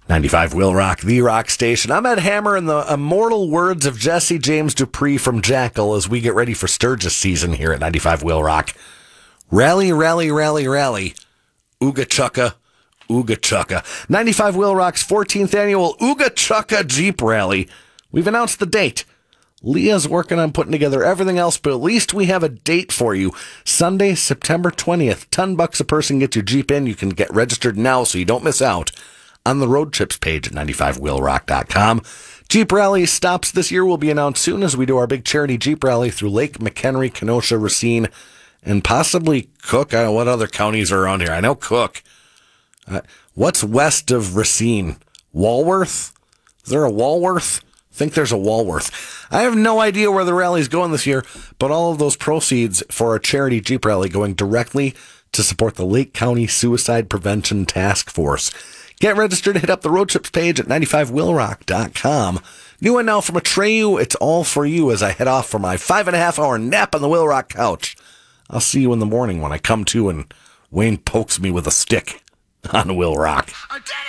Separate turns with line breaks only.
95 Will Rock, the rock station. I'm Ed Hammer in the immortal words of Jesse James Dupree from Jackal as we get ready for Sturgis season here at 95 Will Rock. Rally, rally, rally, rally. Ooga Chukka, Ooga Chukka. 95 Will Rock's 14th annual Ooga Chukka Jeep Rally. We've announced the date. Leah's working on putting together everything else, but at least we have a date for you. Sunday, September 20th. $10 a person gets your Jeep in. You can get registered now so you don't miss out on the road trips page at 95willrock.com. Jeep Rally stops this year will be announced soon as we do our big charity Jeep Rally through Lake McHenry, Kenosha, Racine, and possibly Cook. I don't know what other counties are around here. I know Cook. What's west of Racine? Walworth? Is there a Walworth? I think there's a Walworth. I have no idea where the rally's going this year, but all of those proceeds for our charity Jeep Rally going directly to support the Lake County Suicide Prevention Task Force. Get registered, hit up the road trips page at 95willrock.com. New one now from Atreyu, it's all for you as I head off for my 5.5-hour nap on the Will Rock couch. I'll see you in the morning when I come to and Wayne pokes me with a stick on Will Rock.